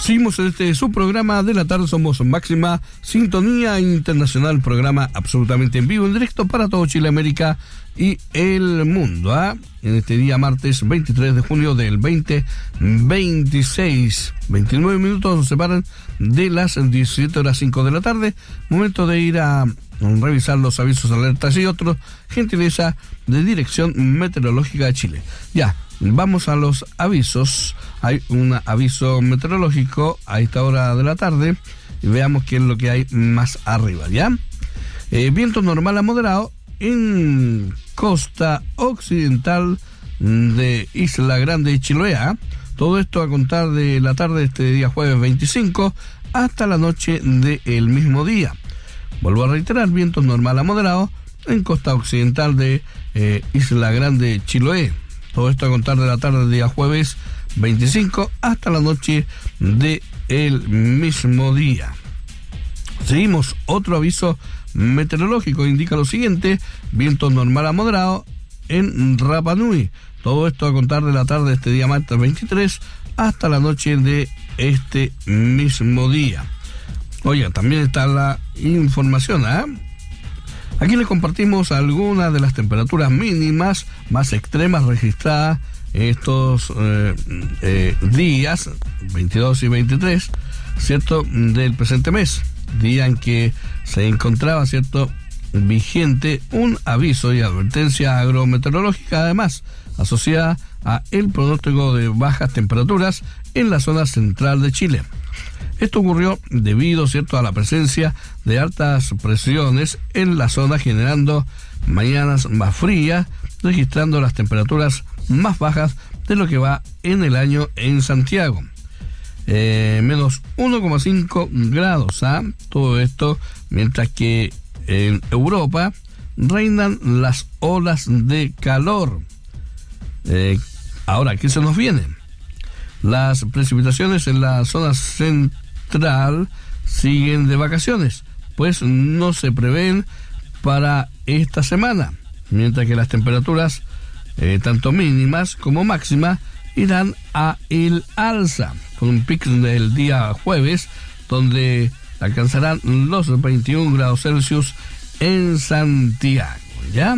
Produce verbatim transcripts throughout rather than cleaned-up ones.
Seguimos en este subprograma de la tarde, somos Máxima Sintonía Internacional, programa absolutamente en vivo, en directo para todo Chile, América y el mundo, ¿ah? En este día martes veintitrés de junio del veinte veintiséis, veintinueve minutos nos separan de las diecisiete horas cinco de la tarde, momento de ir a revisar los avisos, alertas y otros, gentileza de Dirección Meteorológica de Chile. Ya, vamos a los avisos. Hay un aviso meteorológico a esta hora de la tarde y veamos qué es lo que hay más arriba, ¿ya? Eh, viento normal a moderado en costa occidental de Isla Grande y Chiloé. Todo esto a contar de la tarde de este día jueves veinticinco hasta la noche del mismo día. Vuelvo a reiterar, viento normal a moderado en costa occidental de eh, Isla Grande, Chiloé. Todo esto a contar de la tarde del día jueves veinticinco hasta la noche del mismo día. Seguimos, otro aviso meteorológico indica lo siguiente: viento normal a moderado en Rapa Nui. Todo esto a contar de la tarde de este día martes veintitrés hasta la noche de este mismo día. Oiga, también está la información, ¿eh? Aquí les compartimos algunas de las temperaturas mínimas más extremas registradas estos eh, eh, días, veintidós y veintitrés, ¿cierto?, del presente mes, día en que se encontraba, ¿cierto?, vigente un aviso y advertencia agrometeorológica, además asociada a el pronóstico de bajas temperaturas en la zona central de Chile. Esto ocurrió debido, ¿cierto?, a la presencia de altas presiones en la zona, generando mañanas más frías, registrando las temperaturas más bajas de lo que va en el año en Santiago. Eh, menos uno coma cinco grados, ¿ah? Todo esto mientras que en Europa reinan las olas de calor. Eh, ahora, ¿qué se nos viene? Las precipitaciones en la zona central siguen de vacaciones, pues no se prevén para esta semana, mientras que las temperaturas, eh, tanto mínimas como máximas, irán a el alza, con un pico del día jueves, donde alcanzarán los veintiún grados Celsius en Santiago, ¿ya?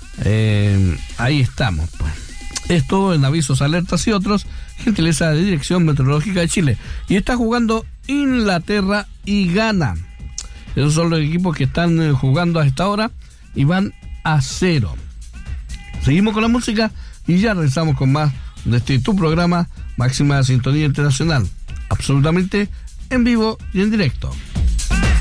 Eh, ahí estamos, pues. Esto en avisos, alertas y otros, gentileza de Dirección Meteorológica de Chile. Y está jugando Inglaterra y Ghana. Esos son los equipos que están jugando a esta hora y van a cero. Seguimos con la música y ya regresamos con más de este tu programa Máxima Sintonía Internacional, absolutamente en vivo y en directo.